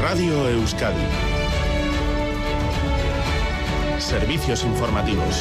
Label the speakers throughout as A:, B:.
A: Radio Euskadi. Servicios informativos.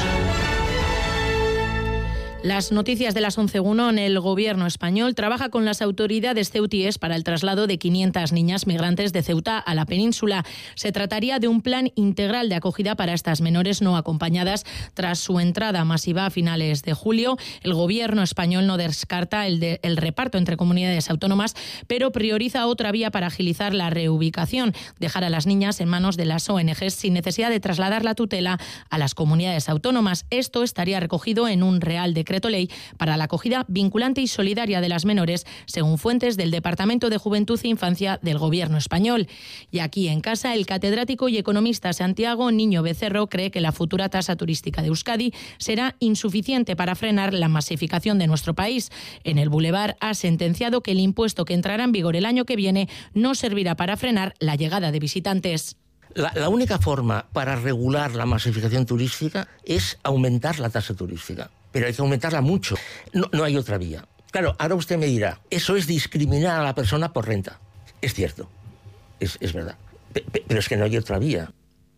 B: Las noticias de las 11:01. El Gobierno español trabaja con las autoridades ceutíes para el traslado de 500 niñas migrantes de Ceuta a la península. Se trataría de un plan integral de acogida para estas menores no acompañadas tras su entrada masiva a finales de julio. El Gobierno español no descarta el reparto entre comunidades autónomas, pero prioriza otra vía para agilizar la reubicación, dejar a las niñas en manos de las ONGs sin necesidad de trasladar la tutela a las comunidades autónomas. Esto estaría recogido en un Real Decreto Ley para la acogida vinculante y solidaria de las menores, según fuentes del Departamento de Juventud e Infancia del Gobierno español. Y aquí en casa, el catedrático y economista Santiago Niño Becerro cree que la futura tasa turística de Euskadi será insuficiente para frenar la masificación de nuestro país. En el Boulevard ha sentenciado que el impuesto que entrará en vigor el año que viene no servirá para frenar la llegada de visitantes.
C: La única forma para regular la masificación turística es aumentar la tasa turística. Pero hay que aumentarla mucho. No hay otra vía. Claro, ahora usted me dirá, eso es discriminar a la persona por renta. Es cierto, es verdad. Pero es que no hay otra vía.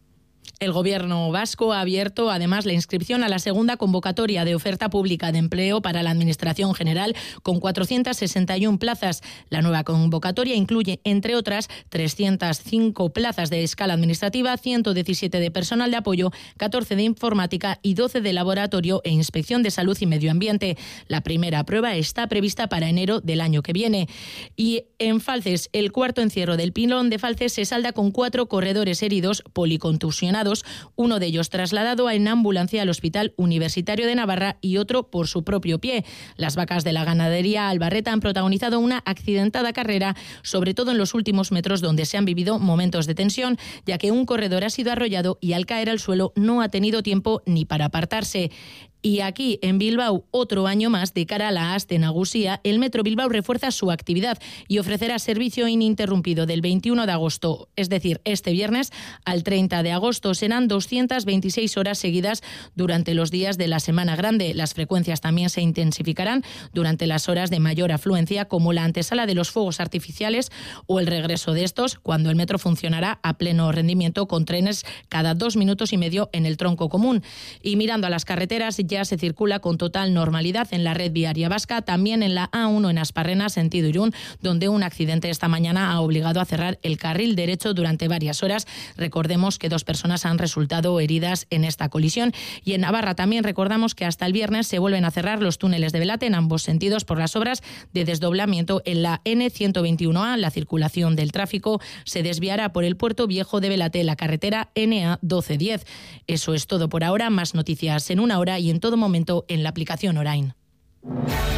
B: El Gobierno vasco ha abierto además la inscripción a la segunda convocatoria de oferta pública de empleo para la Administración General con 461 plazas. La nueva convocatoria incluye, entre otras, 305 plazas de escala administrativa, 117 de personal de apoyo, 14 de informática y 12 de laboratorio e inspección de salud y medio ambiente. La primera prueba está prevista para enero del año que viene. Y en Falces, el cuarto encierro del pilón de Falces se salda con 4 corredores heridos policontusionados, uno de ellos trasladado en ambulancia al Hospital Universitario de Navarra y otro por su propio pie. Las vacas de la ganadería albarreta han protagonizado una accidentada carrera, sobre todo en los últimos metros donde se han vivido momentos de tensión, ya que un corredor ha sido arrollado y al caer al suelo no ha tenido tiempo ni para apartarse. Y aquí, en Bilbao, otro año más de cara a la Aste Nagusia, el Metro Bilbao refuerza su actividad y ofrecerá servicio ininterrumpido del 21 de agosto, es decir, este viernes, al 30 de agosto. Serán 226 horas seguidas durante los días de la Semana Grande. Las frecuencias también se intensificarán durante las horas de mayor afluencia, como la antesala de los fuegos artificiales o el regreso de estos, cuando el metro funcionará a pleno rendimiento con trenes cada 2 minutos y medio en el tronco común. Y mirando a las carreteras, ya se circula con total normalidad en la red viaria vasca, también en la A1 en Asparrena, sentido Irún, donde un accidente esta mañana ha obligado a cerrar el carril derecho durante varias horas. Recordemos que 2 personas han resultado heridas en esta colisión. Y en Navarra también recordamos que hasta el viernes se vuelven a cerrar los túneles de Belate en ambos sentidos por las obras de desdoblamiento en la N121A. La circulación del tráfico se desviará por el Puerto Viejo de Belate, la carretera NA1210. Eso es todo por ahora. Más noticias en una hora y en todo momento en la aplicación Orain.